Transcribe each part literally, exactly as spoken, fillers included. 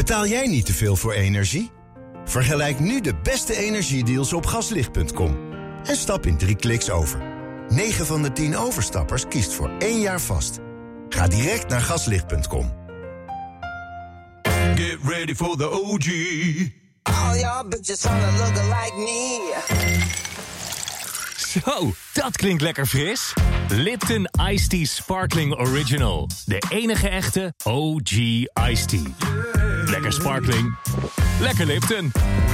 Betaal jij niet te veel voor energie? Vergelijk nu de beste energiedeals op gaslicht punt com. En stap in drie kliks over. negen van de tien overstappers kiest voor één jaar vast. Ga direct naar gaslicht punt com. Get ready for the O G. All y'all bitches wanna look like me. Zo, dat klinkt lekker fris. Lipton Iced Tea Sparkling Original. De enige echte O G Iced Tea. Lekker sparkling. Lekker Lipton.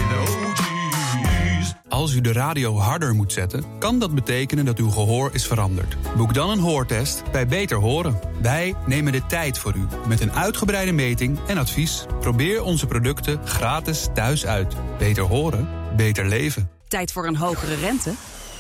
Als u de radio harder moet zetten, kan dat betekenen dat uw gehoor is veranderd. Boek dan een hoortest bij Beter Horen. Wij nemen de tijd voor u met een uitgebreide meting en advies. Probeer onze producten gratis thuis uit. Beter horen, beter leven. Tijd voor een hogere rente?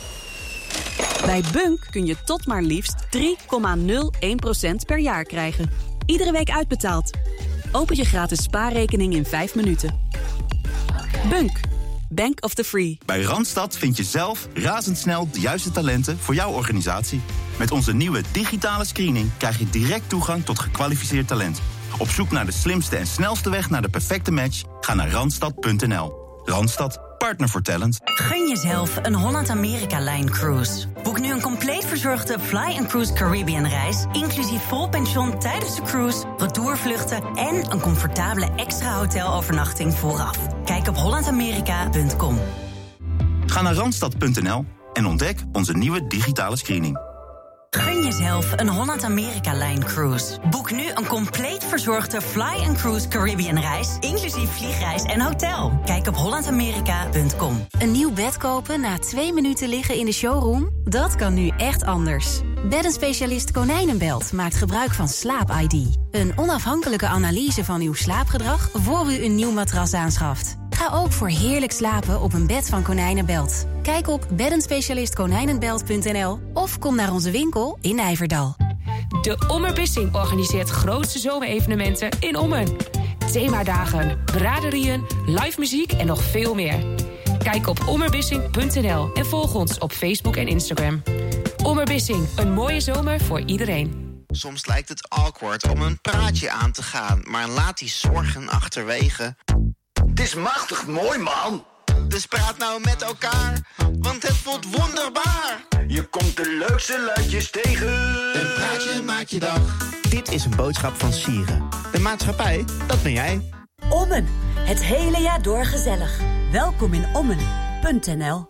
Bij Bunk kun je tot maar liefst drie komma nul één procent per jaar krijgen. Iedere week uitbetaald. Open je gratis spaarrekening in vijf minuten. Bunk. Bank of the Free. Bij Randstad vind je zelf razendsnel de juiste talenten voor jouw organisatie. Met onze nieuwe digitale screening krijg je direct toegang tot gekwalificeerd talent. Op zoek naar de slimste en snelste weg naar de perfecte match? Ga naar randstad punt n l. Randstad, partner voor talent. Gun jezelf een Holland-Amerika-Line-cruise. Boek nu een compleet verzorgde Fly-and-Cruise Caribbean-reis... inclusief vol pension tijdens de cruise, retourvluchten... en een comfortabele extra hotelovernachting vooraf. Kijk op holland amerika punt com. Ga naar randstad punt n l en ontdek onze nieuwe digitale screening. Gun jezelf een Holland-Amerika-Line-cruise. Boek nu een compleet verzorgde Fly-and-Cruise Caribbean-reis... inclusief vliegreis en hotel. Kijk op holland amerika punt com. Een nieuw bed kopen na twee minuten liggen in de showroom? Dat kan nu echt anders. Beddenspecialist Konijnenbelt maakt gebruik van Slaap I D. Een onafhankelijke analyse van uw slaapgedrag... voor u een nieuw matras aanschaft. Ga ook voor heerlijk slapen op een bed van Konijnenbelt. Kijk op beddenspecialist konijnenbelt punt n l of kom naar onze winkel in Nijverdal. De Ommerbissing organiseert grootste zomerevenementen in Ommen. Themadagen, braderieën, live muziek en nog veel meer. Kijk op ommerbissing punt n l en volg ons op Facebook en Instagram. Ommerbissing, een mooie zomer voor iedereen. Soms lijkt het awkward om een praatje aan te gaan, maar laat die zorgen achterwege. Het is machtig mooi, man. Dus praat nou met elkaar, want het voelt wonderbaar. Je komt de leukste luidjes tegen. Een praatje maakt je dag. Dit is een boodschap van Sieren. De maatschappij, dat ben jij. Ommen, het hele jaar door gezellig. Welkom in ommen punt n l.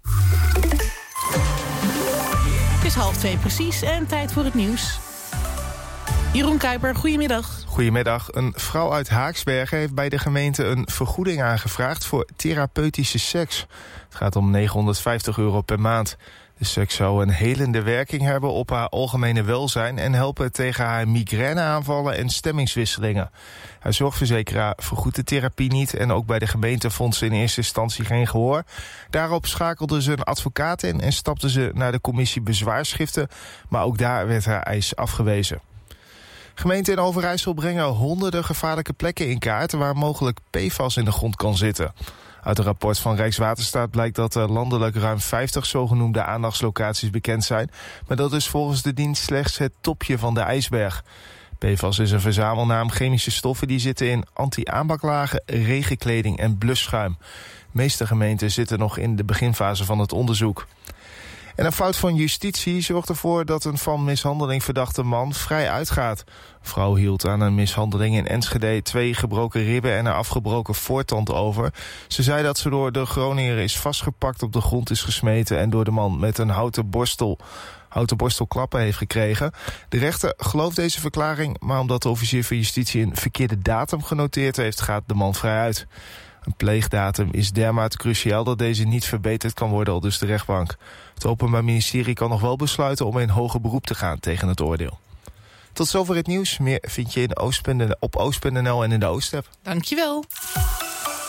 Het is half twee precies en tijd voor het nieuws. Jeroen Kuiper, goedemiddag. Goedemiddag. Een vrouw uit Haaksbergen heeft bij de gemeente een vergoeding aangevraagd voor therapeutische seks. Het gaat om negenhonderdvijftig euro per maand. De seks zou een helende werking hebben op haar algemene welzijn en helpen tegen haar migraineaanvallen en stemmingswisselingen. Haar zorgverzekeraar vergoedt de therapie niet en ook bij de gemeente vond ze in eerste instantie geen gehoor. Daarop schakelde ze een advocaat in en stapte ze naar de commissie bezwaarschriften, maar ook daar werd haar eis afgewezen. Gemeenten in Overijssel brengen honderden gevaarlijke plekken in kaart waar mogelijk P F A S in de grond kan zitten. Uit een rapport van Rijkswaterstaat blijkt dat er landelijk ruim vijftig zogenoemde aandachtslocaties bekend zijn, maar dat is volgens de dienst slechts het topje van de ijsberg. P F A S is een verzamelnaam chemische stoffen die zitten in anti-aanbaklagen, regenkleding en blusschuim. De meeste gemeenten zitten nog in de beginfase van het onderzoek. En een fout van justitie zorgt ervoor dat een van mishandeling verdachte man vrij uitgaat. Een vrouw hield aan een mishandeling in Enschede twee gebroken ribben en een afgebroken voortand over. Ze zei dat ze door de Groninger is vastgepakt, op de grond is gesmeten en door de man met een houten borstel, houten borstel klappen heeft gekregen. De rechter gelooft deze verklaring, maar omdat de officier van justitie een verkeerde datum genoteerd heeft, gaat de man vrij uit. Een pleegdatum is dermate cruciaal dat deze niet verbeterd kan worden, aldus de rechtbank. Het Openbaar Ministerie kan nog wel besluiten om in hoger beroep te gaan tegen het oordeel. Tot zover het nieuws. Meer vind je in Oost, op oost punt n l en in de Oost-app. Dankjewel.